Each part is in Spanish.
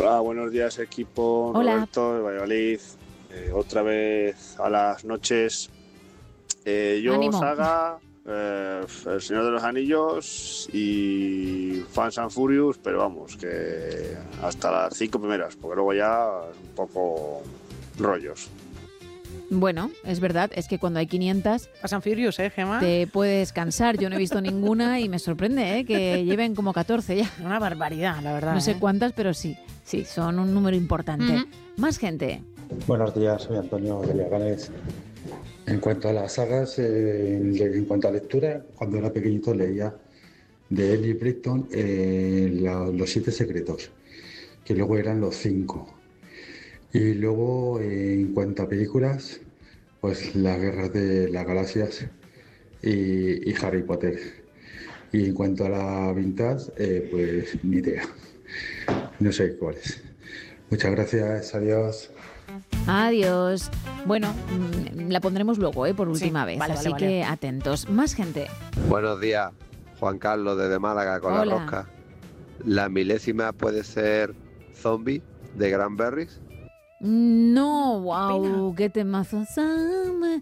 Hola, buenos días equipo. Hola. Roberto de Valladolid. Otra vez a las noches. Yo Ánimo. saga El Señor de los Anillos y Fast and Furious, pero vamos, que hasta las 5 primeras, porque luego ya un poco rollos. Bueno, es verdad, es que cuando hay 500 Fast and Furious, Gemma. te puedes cansar. Yo no he visto ninguna y me sorprende que lleven como 14 ya. Una barbaridad, la verdad. No sé cuántas, pero sí, son un número importante. Más gente. Buenos días, soy Antonio de Leganés. En cuanto a las sagas, en cuanto a lectura, cuando era pequeñito leía de Ellie Britton Los Siete Secretos, que luego eran los 5. Y luego, en cuanto a películas, pues Las Guerras de las Galaxias y Harry Potter. Y en cuanto a la vintage, pues ni idea. No sé cuáles. Muchas gracias, adiós. Adiós. Bueno, la pondremos luego, por última vez, vale, así vale. que atentos. Más gente. Buenos días, Juan Carlos desde Málaga con Hola. la rosca. ¿La milésima puede ser Zombie de Cranberries? No, wow, qué temazo. Summer.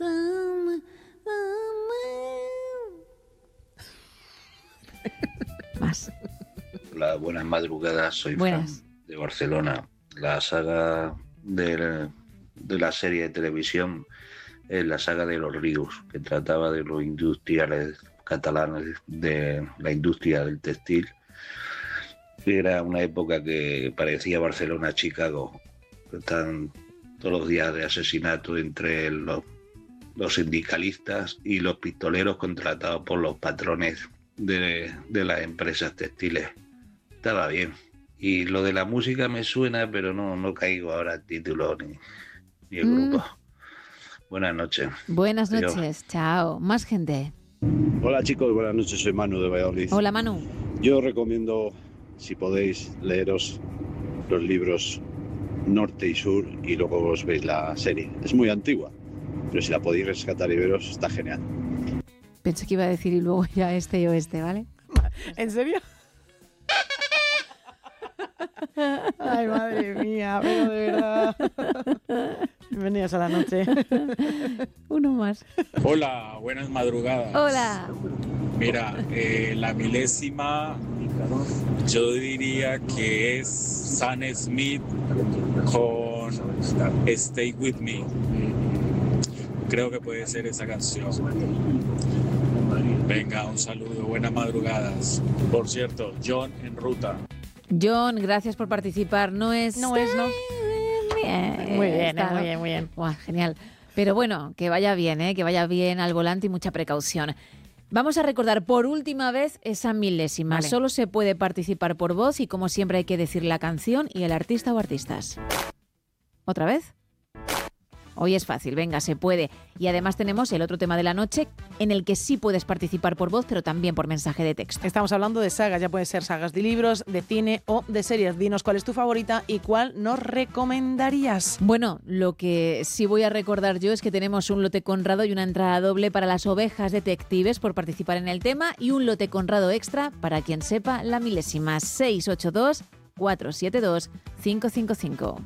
Más. Hola, buenas madrugadas, soy Buenas. Fran de Barcelona. La saga de la serie de televisión es la saga de los ríos, que trataba de los industriales catalanes de la industria del textil. Era una época que parecía Barcelona-Chicago. Están todos los días de asesinato entre los sindicalistas y los pistoleros contratados por los patrones de las empresas textiles. Estaba bien. Y lo de la música me suena, pero no caigo ahora el título ni el grupo. Buenas noches. Buenas Adiós. noches, chao. Más gente. Hola chicos, buenas noches, soy Manu de Valladolid. Hola, Manu. Yo os recomiendo, si podéis, leeros los libros Norte y Sur y luego os veis la serie. Es muy antigua, pero si la podéis rescatar y veros, está genial. Pensé que iba a decir y luego ya este y oeste, ¿vale? ¿En serio? Ay, madre mía, pero de verdad. Bienvenidos a la noche. Uno más. Hola, buenas madrugadas. Hola. Mira, la milésima, yo diría que es Sam Smith con Stay With Me. Creo que puede ser esa canción. Venga, un saludo, buenas madrugadas. Por cierto, John en ruta. John, gracias por participar. No es, ¿no? Muy bien, Está, muy ¿no? bien, muy bien. Buah, genial. Pero bueno, que vaya bien, que vaya bien al volante y mucha precaución. Vamos a recordar por última vez esa milésima. Vale. Solo se puede participar por voz y como siempre hay que decir la canción y el artista o artistas. ¿Otra vez? Hoy es fácil, venga, se puede. Y además tenemos el otro tema de la noche en el que sí puedes participar por voz, pero también por mensaje de texto. Estamos hablando de sagas, ya puede ser sagas de libros, de cine o de series. Dinos cuál es tu favorita y cuál nos recomendarías. Bueno, lo que sí voy a recordar yo es que tenemos un lote Conrado y una entrada doble para las ovejas detectives por participar en el tema y un lote Conrado extra para quien sepa la milésima. 682 472 555.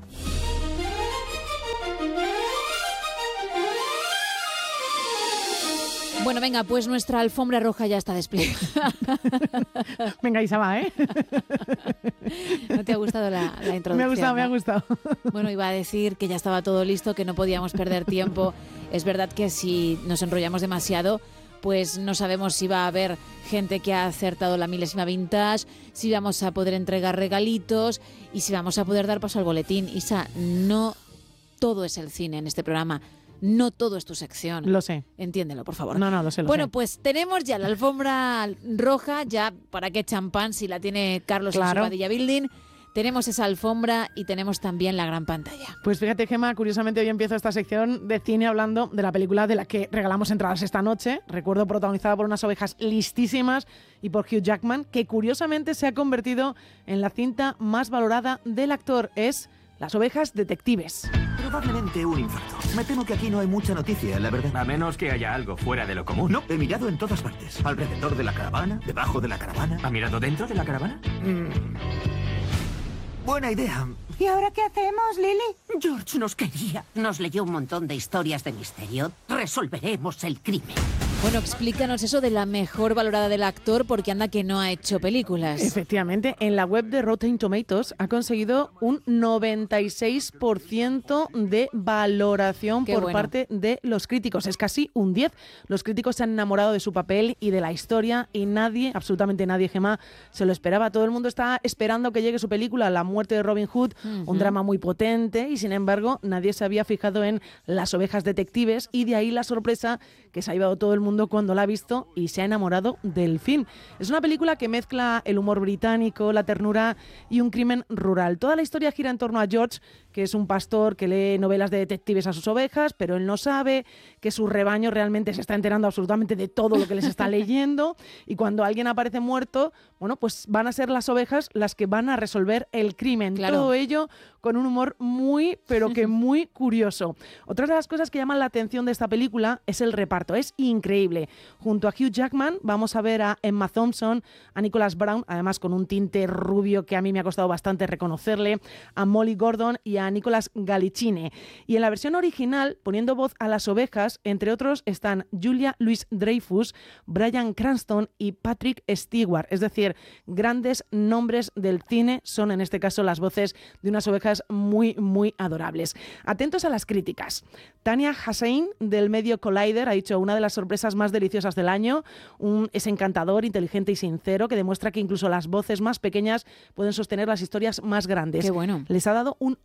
Bueno, venga, pues nuestra alfombra roja ya está desplegada. Venga, Isaba, ¿eh? ¿No te ha gustado la introducción? Me ha gustado. Bueno, iba a decir que ya estaba todo listo, que no podíamos perder tiempo. Es verdad que si nos enrollamos demasiado, pues no sabemos si va a haber gente que ha acertado la milésima vintage, si vamos a poder entregar regalitos y si vamos a poder dar paso al boletín. Isa, no todo es el cine en este programa. No todo es tu sección. Lo sé. Entiéndelo, por favor. No, lo sé. Bueno, pues tenemos ya la alfombra roja, ya para qué champán si la tiene Carlos en su Padilla Building. Tenemos esa alfombra y tenemos también la gran pantalla. Pues fíjate, Gemma, curiosamente hoy empiezo esta sección de cine hablando de la película de la que regalamos entradas esta noche. Recuerdo, protagonizada por unas ovejas listísimas y por Hugh Jackman, que curiosamente se ha convertido en la cinta más valorada del actor. Es Las ovejas detectives. Probablemente un infarto. Me temo que aquí no hay mucha noticia, la verdad. A menos que haya algo fuera de lo común. No, he mirado en todas partes. Alrededor de la caravana, debajo de la caravana. ¿Ha mirado dentro de la caravana? Buena idea. ¿Y ahora qué hacemos, Lily? George nos quería. Nos leyó un montón de historias de misterio. Resolveremos el crimen. Bueno, explícanos eso de la mejor valorada del actor, porque anda que no ha hecho películas. Efectivamente, en la web de Rotten Tomatoes ha conseguido un 96% de valoración por parte de los críticos. Es casi un 10. Los críticos se han enamorado de su papel y de la historia y nadie, absolutamente nadie, Gemma, se lo esperaba. Todo el mundo está esperando que llegue su película, La muerte de Robin Hood, un drama muy potente, y sin embargo nadie se había fijado en Las ovejas detectives, y de ahí la sorpresa que se ha llevado todo el mundo cuando la ha visto y se ha enamorado del film. Es una película que mezcla el humor británico, la ternura y un crimen rural. Toda la historia gira en torno a George, que es un pastor que lee novelas de detectives a sus ovejas, pero él no sabe que su rebaño realmente se está enterando absolutamente de todo lo que les está leyendo, y cuando alguien aparece muerto, bueno, pues van a ser las ovejas las que van a resolver el crimen. Claro. Todo ello con un humor muy, pero que muy curioso. Otra de las cosas que llaman la atención de esta película es el reparto. Es increíble. Junto a Hugh Jackman vamos a ver a Emma Thompson, a Nicholas Brown, además con un tinte rubio que a mí me ha costado bastante reconocerle, a Molly Gordon y a Nicolas Gallicine. Y en la versión original, poniendo voz a las ovejas, entre otros, están Julia Louis-Dreyfus, Bryan Cranston y Patrick Stewart. Es decir, grandes nombres del cine son en este caso las voces de unas ovejas muy, muy adorables. Atentos a las críticas. Tania Hussein, del medio Collider, ha dicho: una de las sorpresas más deliciosas del año. Es encantador, inteligente y sincero, que demuestra que incluso las voces más pequeñas pueden sostener las historias más grandes. Qué bueno. Les ha dado un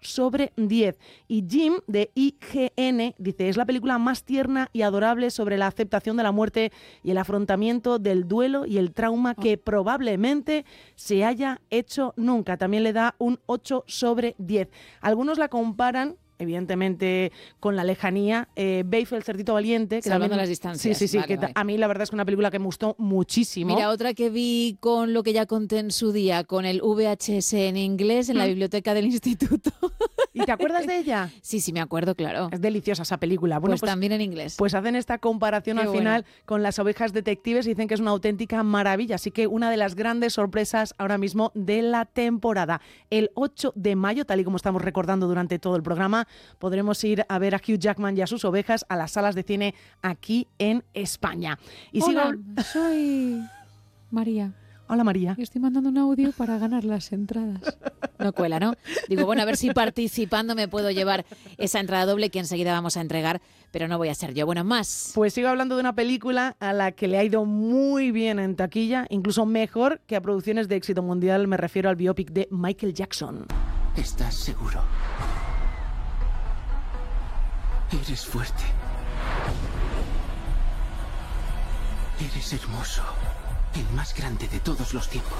8/10. Y Jim, de IGN, dice: es la película más tierna y adorable sobre la aceptación de la muerte y el afrontamiento del duelo y el trauma que probablemente se haya hecho nunca. También le da un 8/10. Algunos la comparan, evidentemente, con La lejanía, Babe, el cerdito valiente. Salvando las distancias. Sí, Vale, vale. a mí la verdad es que es una película que me gustó muchísimo. Mira, otra que vi con lo que ya conté en su día, con el VHS en inglés en la biblioteca del instituto. ¿Y te acuerdas de ella? Sí, me acuerdo, claro. Es deliciosa esa película. Bueno, pues también en inglés. Pues hacen esta comparación Qué al bueno. final con Las ovejas detectives y dicen que es una auténtica maravilla. Así que una de las grandes sorpresas ahora mismo de la temporada. El 8 de mayo, tal y como estamos recordando durante todo el programa, podremos ir a ver a Hugh Jackman y a sus ovejas a las salas de cine aquí en España. Y Hola, soy María. Hola, María. Y estoy mandando un audio para ganar las entradas. No cuela, ¿no? Digo, bueno, a ver si participando me puedo llevar esa entrada doble que enseguida vamos a entregar, pero no voy a ser yo. Bueno, más. Pues sigo hablando de una película a la que le ha ido muy bien en taquilla, incluso mejor que a producciones de éxito mundial. Me refiero al biopic de Michael Jackson. ¿Estás seguro? Eres fuerte. Eres hermoso. El más grande de todos los tiempos.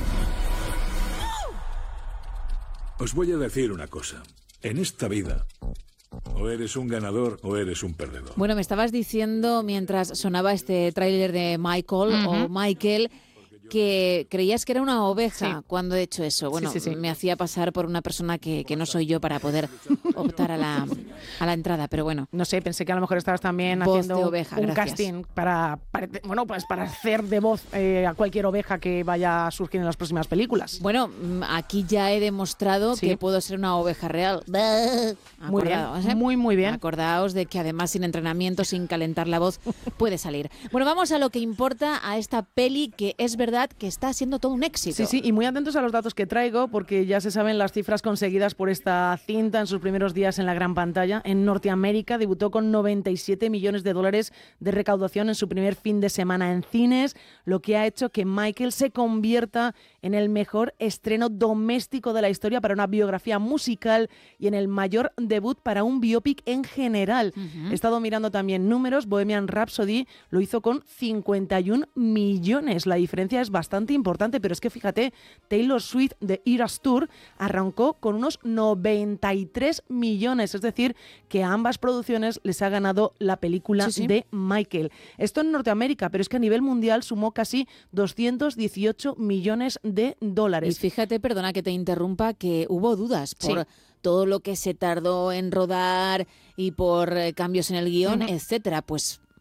Os voy a decir una cosa. En esta vida, o eres un ganador o eres un perdedor. Bueno, me estabas diciendo mientras sonaba este tráiler de Michael o Michael que creías que era una oveja cuando he hecho eso. Bueno, Sí. me hacía pasar por una persona que no soy yo para poder optar a la entrada, pero bueno. No sé, pensé que a lo mejor estabas también Voz haciendo de oveja, un gracias. casting para hacer de voz a cualquier oveja que vaya a surgir en las próximas películas. Bueno, aquí ya he demostrado Sí. que puedo ser una oveja real. Muy bien, Acordaos, muy bien. Acordaos de que además sin entrenamiento, sin calentar la voz, puede salir. Bueno, vamos a lo que importa, a esta peli que es verdad que está siendo todo un éxito. Sí, y muy atentos a los datos que traigo, porque ya se saben las cifras conseguidas por esta cinta en sus primeros días en la gran pantalla. En Norteamérica debutó con 97 millones de dólares de recaudación en su primer fin de semana en cines, lo que ha hecho que Michael se convierta en el mejor estreno doméstico de la historia para una biografía musical y en el mayor debut para un biopic en general. He estado mirando también números. Bohemian Rhapsody lo hizo con 51 millones. La diferencia es bastante importante, pero es que fíjate, Taylor Swift de Eras Tour arrancó con unos 93 millones, es decir, que a ambas producciones les ha ganado la película de Michael. Esto en Norteamérica, pero es que a nivel mundial sumó casi 218 millones de dólares. Y fíjate, perdona que te interrumpa, que hubo dudas por todo lo que se tardó en rodar y por cambios en el guión, etcétera. Pues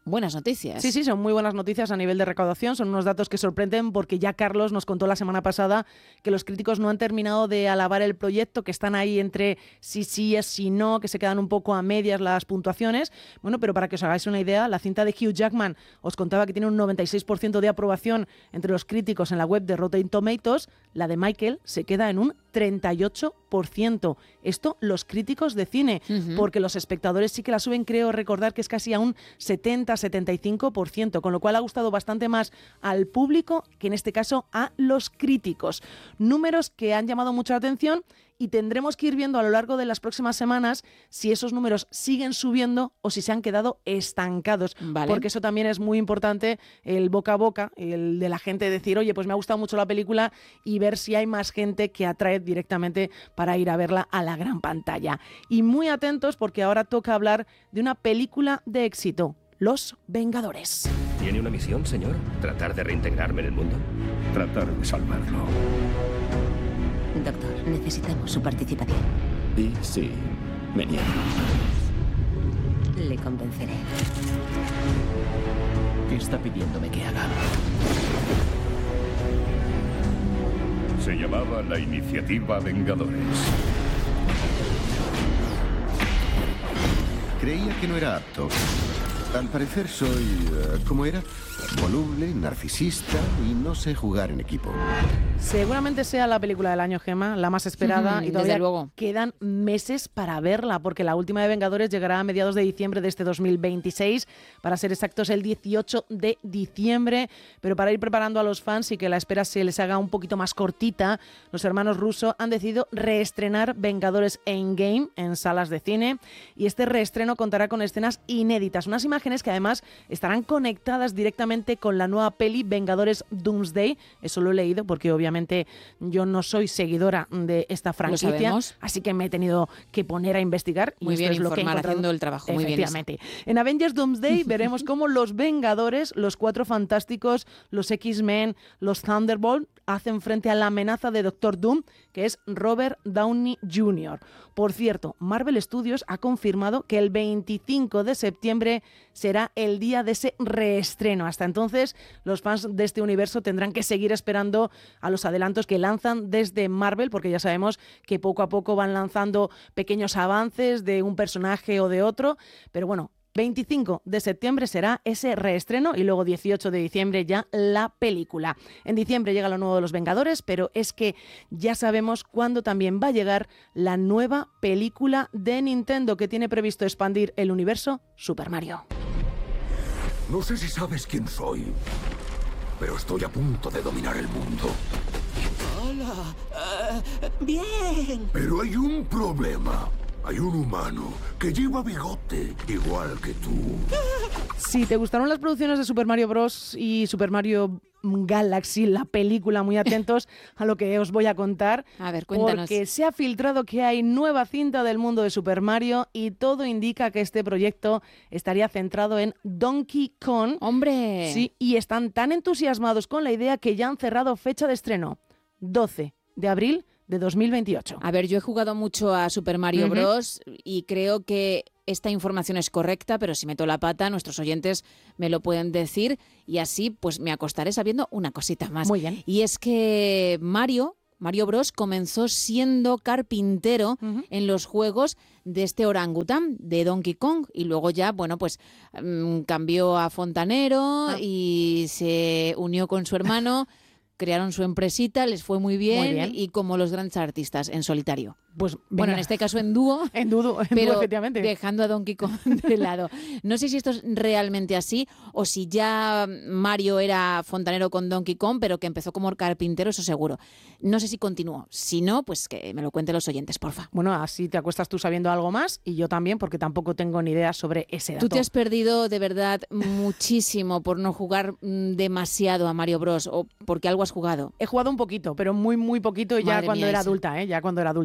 buenas noticias. Sí, son muy buenas noticias a nivel de recaudación. Son unos datos que sorprenden porque ya Carlos nos contó la semana pasada que los críticos no han terminado de alabar el proyecto, que están ahí entre sí, sí no, que se quedan un poco a medias las puntuaciones. Bueno, pero para que os hagáis una idea, la cinta de Hugh Jackman os contaba que tiene un 96% de aprobación entre los críticos en la web de Rotten Tomatoes. La de Michael se queda en un 38%. Esto los críticos de cine, porque los espectadores sí que la suben, creo recordar que es casi a un 70-75%, con lo cual ha gustado bastante más al público que en este caso a los críticos. Números que han llamado mucho la atención y tendremos que ir viendo a lo largo de las próximas semanas si esos números siguen subiendo o si se han quedado estancados. Vale. Porque eso también es muy importante, el boca a boca, el de la gente decir, oye, pues me ha gustado mucho la película, y ver si hay más gente que atrae directamente para ir a verla a la gran pantalla. Y muy atentos porque ahora toca hablar de una película de éxito, Los Vengadores. ¿Tiene una misión, señor? ¿Tratar de reintegrarme en el mundo? Tratar de salvarlo. Doctor, necesitamos su participación. Y sí, me niego. Le convenceré. ¿Qué está pidiéndome que haga? Se llamaba la Iniciativa Vengadores. Creía que no era apto. Al parecer soy, ¿cómo era? Voluble, narcisista y no sé jugar en equipo. Seguramente sea la película del año, Gemma, la más esperada, y todavía desde luego quedan meses para verla, porque la última de Vengadores llegará a mediados de diciembre de este 2026, para ser exactos el 18 de diciembre, pero para ir preparando a los fans y que la espera se les haga un poquito más cortita, los hermanos Russo han decidido reestrenar Vengadores Endgame en salas de cine, y este reestreno contará con escenas inéditas, unas imágenes que además estarán conectadas directamente con la nueva peli Vengadores Doomsday. Eso lo he leído porque obviamente yo no soy seguidora de esta franquicia, así que me he tenido que poner a investigar. Muy bien, esto es lo que he encontrado. haciendo el trabajo. Muy bien. Efectivamente. En Avengers Doomsday veremos cómo los Vengadores, los Cuatro Fantásticos, los X-Men, los Thunderbolt hacen frente a la amenaza de Doctor Doom, que es Robert Downey Jr. Por cierto, Marvel Studios ha confirmado que el 25 de septiembre será el día de ese reestreno. Hasta entonces, los fans de este universo tendrán que seguir esperando a los adelantos que lanzan desde Marvel, porque ya sabemos que poco a poco van lanzando pequeños avances de un personaje o de otro, pero bueno, 25 de septiembre será ese reestreno y luego 18 de diciembre ya la película. En diciembre llega lo nuevo de Los Vengadores, pero es que ya sabemos cuándo también va a llegar la nueva película de Nintendo, que tiene previsto expandir el universo Super Mario. No sé si sabes quién soy, pero estoy a punto de dominar el mundo. Hola. Bien. Pero hay un problema. Hay un humano que lleva bigote, igual que tú. Si te gustaron las producciones de Super Mario Bros. Y Super Mario Galaxy, la película, muy atentos a lo que os voy a contar. A ver, cuéntanos. Porque se ha filtrado que hay nueva cinta del mundo de Super Mario y todo indica que este proyecto estaría centrado en Donkey Kong. ¡Hombre! Sí, y están tan entusiasmados con la idea que ya han cerrado fecha de estreno. 12 de abril de 2028. A ver, yo he jugado mucho a Super Mario Bros. Y creo que esta información es correcta, pero si meto la pata, nuestros oyentes me lo pueden decir y así pues me acostaré sabiendo una cosita más. Muy bien. Y es que Mario Bros. Comenzó siendo carpintero en los juegos de este orangután, de Donkey Kong, y luego ya, bueno, pues cambió a fontanero y se unió con su hermano. Crearon su empresita, les fue muy bien, y como los grandes artistas, en solitario. Pues bueno, en este caso en dúo, pero efectivamente, dejando a Donkey Kong de lado. No sé si esto es realmente así o si ya Mario era fontanero con Donkey Kong, pero que empezó como carpintero, eso seguro. No sé si continuó. Si no, pues que me lo cuenten los oyentes, porfa. Bueno, así te acuestas tú sabiendo algo más y yo también, porque tampoco tengo ni idea sobre ese dato. Tú te has perdido de verdad muchísimo por no jugar demasiado a Mario Bros. ¿O porque algo has jugado? He jugado un poquito, pero muy, muy poquito, ya cuando era adulta, ya cuando era adulta. Qué barbaridad.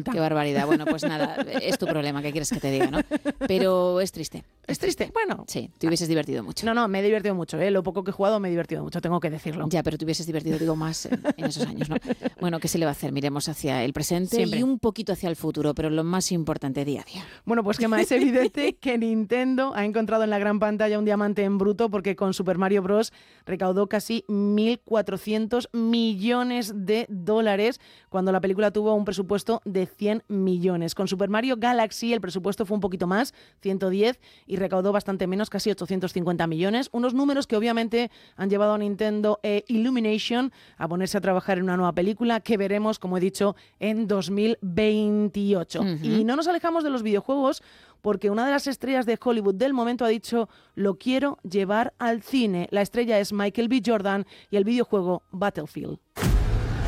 barbaridad. Bueno, pues nada, es tu problema, ¿qué quieres que te diga, no? Pero es triste. ¿Es triste? Bueno. Sí, te hubieses divertido mucho. No, me he divertido mucho, ¿eh? Lo poco que he jugado me he divertido mucho, tengo que decirlo. Ya, pero te hubieses divertido, digo, más en esos años, ¿no? Bueno, ¿qué se le va a hacer? Miremos hacia el presente y un poquito hacia el futuro, pero lo más importante, día a día. Bueno, pues Gemma, es evidente que Nintendo ha encontrado en la gran pantalla un diamante en bruto, porque con Super Mario Bros. Recaudó casi 1.400 millones de dólares cuando la película tuvo un presupuesto de 100 millones. Con Super Mario Galaxy el presupuesto fue un poquito más, 110, y recaudó bastante menos, casi 850 millones. Unos números que obviamente han llevado a Nintendo e Illumination a ponerse a trabajar en una nueva película que veremos, como he dicho, en 2028. Y no nos alejamos de los videojuegos, porque una de las estrellas de Hollywood del momento ha dicho: lo quiero llevar al cine. La estrella es Michael B. Jordan y el videojuego Battlefield.